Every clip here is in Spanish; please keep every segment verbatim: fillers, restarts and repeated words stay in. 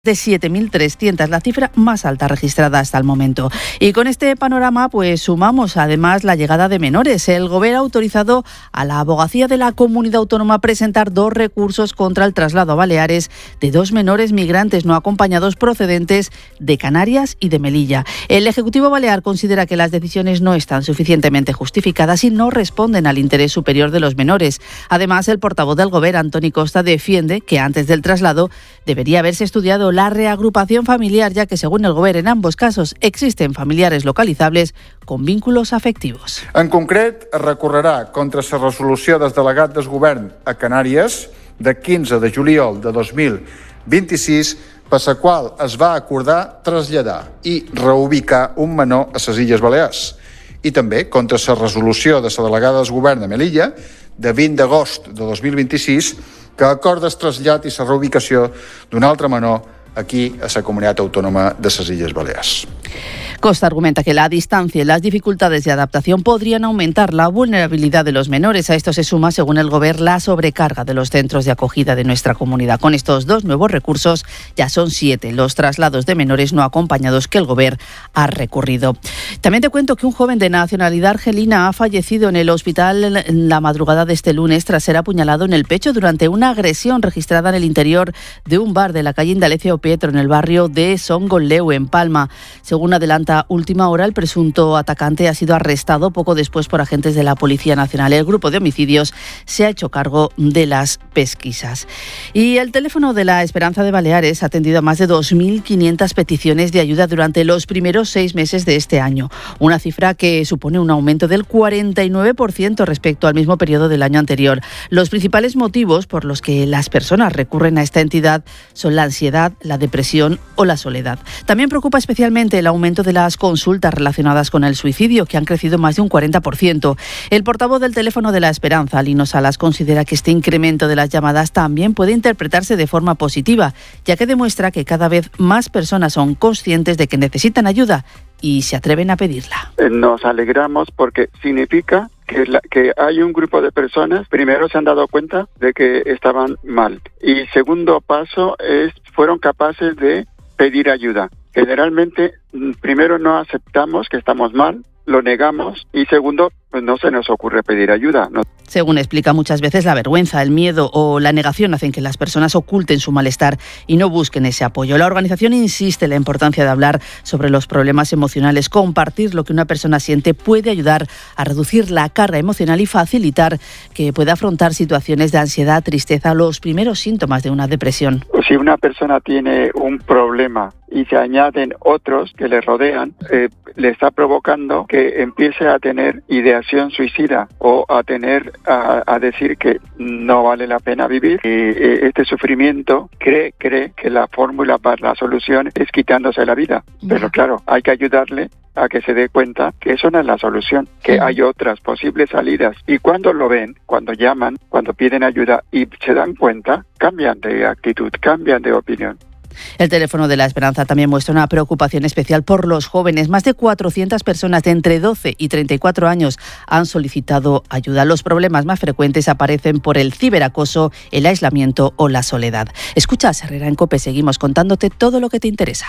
de siete mil trescientas, la cifra más alta registrada hasta el momento. Y con este panorama, pues sumamos además la llegada de menores. El Gobierno ha autorizado a la Abogacía de la Comunidad Autónoma a presentar dos recursos contra el traslado a Baleares de dos menores migrantes no acompañados procedentes de Canarias y de Melilla. El Ejecutivo Balear considera que las decisiones no están suficientemente justificadas y no responden al interés superior de los menores. Además, el portavoz del Gobierno, Antoni Costa, defiende que antes del traslado debería haberse estudiado la reagrupación familiar, ya que según el Gobierno en ambos casos existen familiares localizables con vínculos afectivos. En concret, es recorrerà contra la resolució del delegat del Govern a Canàries de quinze de juliol de dos mil vint-i-sis, per la qual es va acordar traslladar i reubicar un menor a les Illes Balears. I també contra la resolució de la delegada del Govern a Melilla de vint d'agost de dos mil vint-i-sis que acorda el trasllat i la reubicació d'un altre menor aquí a la Comunitat Autónoma de las Illes Baleares. Costa argumenta que la distancia y las dificultades de adaptación podrían aumentar la vulnerabilidad de los menores. A esto se suma, según el Gobierno, la sobrecarga de los centros de acogida de nuestra comunidad. Con estos dos nuevos recursos ya son siete los traslados de menores no acompañados que el Gobierno ha recurrido. También te cuento que un joven de nacionalidad argelina ha fallecido en el hospital en la madrugada de este lunes tras ser apuñalado en el pecho durante una agresión registrada en el interior de un bar de la calle Indalecio Pietro en el barrio de Songoleu, en Palma. Según adelanta Última Hora, el presunto atacante ha sido arrestado poco después por agentes de la Policía Nacional. El grupo de homicidios se ha hecho cargo de las pesquisas. Y el teléfono de la Esperanza de Baleares ha atendido a más de dos mil quinientas peticiones de ayuda durante los primeros seis meses de este año, una cifra que supone un aumento del cuarenta y nueve por ciento respecto al mismo periodo del año anterior. Los principales motivos por los que las personas recurren a esta entidad son la ansiedad, la depresión o la soledad. También preocupa especialmente el aumento de la las consultas relacionadas con el suicidio, que han crecido más de un cuarenta por ciento. El portavoz del teléfono de la Esperanza, Lino Salas, considera que este incremento de las llamadas también puede interpretarse de forma positiva, ya que demuestra que cada vez más personas son conscientes de que necesitan ayuda y se atreven a pedirla. Nos alegramos porque significa que, la, que hay un grupo de personas, primero se han dado cuenta de que estaban mal y segundo paso es fueron capaces de pedir ayuda. Generalmente, primero no aceptamos que estamos mal, lo negamos y segundo, pues no se nos ocurre pedir ayuda, ¿no? Según explica, muchas veces la vergüenza, el miedo o la negación hacen que las personas oculten su malestar y no busquen ese apoyo. La organización insiste en la importancia de hablar sobre los problemas emocionales. Compartir lo que una persona siente puede ayudar a reducir la carga emocional y facilitar que pueda afrontar situaciones de ansiedad, tristeza, los primeros síntomas de una depresión. Si una persona tiene un problema y se añaden otros que le rodean, eh, le está provocando que empiece a tener ideación suicida o a tener a, a decir que no vale la pena vivir. Y eh, este sufrimiento cree, cree que la fórmula para la solución es quitándose la vida. Pero claro, hay que ayudarle a que se dé cuenta que eso no es la solución, que hay otras posibles salidas. Y cuando lo ven, cuando llaman, cuando piden ayuda y se dan cuenta, cambian de actitud, cambian de opinión. El teléfono de la Esperanza también muestra una preocupación especial por los jóvenes. Más de cuatrocientas personas de entre doce y treinta y cuatro años han solicitado ayuda. Los problemas más frecuentes aparecen por el ciberacoso, el aislamiento o la soledad. Escucha a Herrera en COPE, seguimos contándote todo lo que te interesa.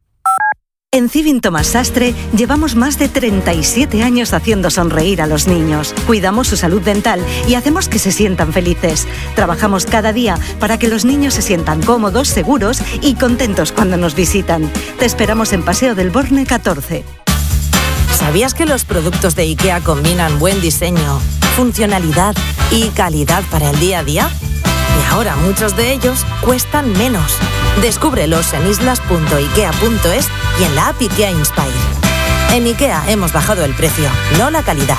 En Civin Tomás Sastre llevamos más de treinta y siete años haciendo sonreír a los niños. Cuidamos su salud dental y hacemos que se sientan felices. Trabajamos cada día para que los niños se sientan cómodos, seguros y contentos cuando nos visitan. Te esperamos en Paseo del Borne catorce. ¿Sabías que los productos de IKEA combinan buen diseño, funcionalidad y calidad para el día a día? Y ahora muchos de ellos cuestan menos. Descúbrelos en islas punto ikea punto es y en la app IKEA Inspire. En IKEA hemos bajado el precio, no la calidad.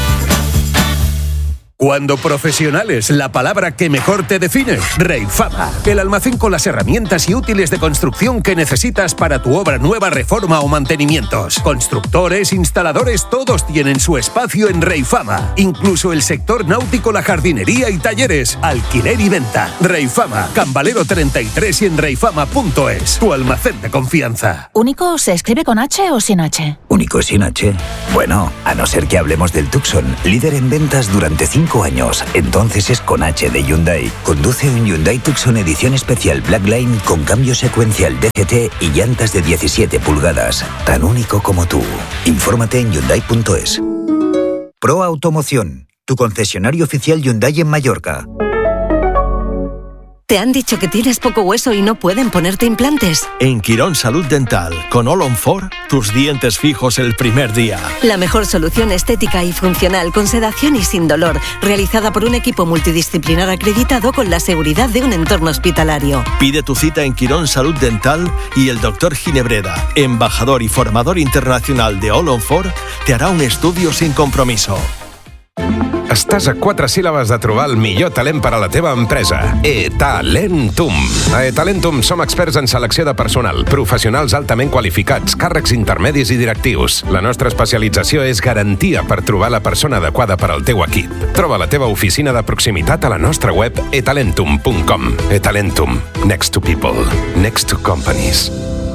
Cuando profesionales, la palabra que mejor te define. Reifama, el almacén con las herramientas y útiles de construcción que necesitas para tu obra nueva, reforma o mantenimientos. Constructores, instaladores, todos tienen su espacio en Reifama. Incluso el sector náutico, la jardinería y talleres, alquiler y venta. Reifama, Cambalero treinta y tres y en reifama punto es. Tu almacén de confianza. ¿Único se escribe con H o sin H? ¿Único sin H? Bueno, a no ser que hablemos del Tucson, líder en ventas durante cinco cinco años, entonces es con H de Hyundai. Conduce un Hyundai Tucson edición especial Blackline con cambio secuencial D C T y llantas de diecisiete pulgadas. Tan único como tú. Infórmate en Hyundai punto es. Pro Automoción, tu concesionario oficial Hyundai en Mallorca. ¿Te han dicho que tienes poco hueso y no pueden ponerte implantes? En Quirón Salud Dental, con All on Four, tus dientes fijos el primer día. La mejor solución estética y funcional con sedación y sin dolor, realizada por un equipo multidisciplinar acreditado con la seguridad de un entorno hospitalario. Pide tu cita en Quirón Salud Dental y el doctor Ginebreda, embajador y formador internacional de All on Four, te hará un estudio sin compromiso. Estàs a quatre síl·labes de trobar el millor talent per a la teva empresa. eTalentum. A eTalentum som experts en selecció de personal, professionals altament qualificats, càrrecs intermedis i directius. La nostra especialització és garantia per trobar la persona adequada per al teu equip. Troba la teva oficina de proximitat a la nostra web etalentum punt com. eTalentum. Next to people. Next to companies.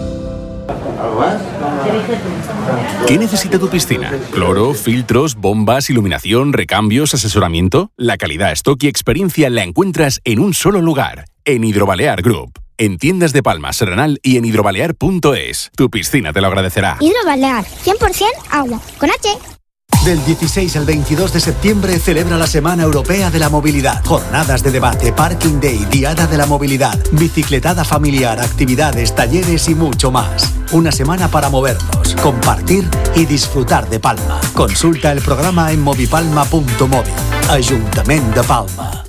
¿Qué necesita tu piscina? ¿Cloro, filtros, bombas, iluminación, recambios, asesoramiento? La calidad, stock y experiencia la encuentras en un solo lugar, en Hidrobalear Group. En tiendas de Palma, Serranal y en hidrobalear punto es. Tu piscina te lo agradecerá. Hidrobalear, cien por ciento agua, con H. Del dieciséis al veintidós de septiembre celebra la Semana Europea de la Movilidad. Jornadas de debate, Parking Day, Diada de la Movilidad, bicicletada familiar, actividades, talleres y mucho más. Una semana para movernos, compartir y disfrutar de Palma. Consulta el programa en movipalma punto móvil. Ayuntamiento de Palma.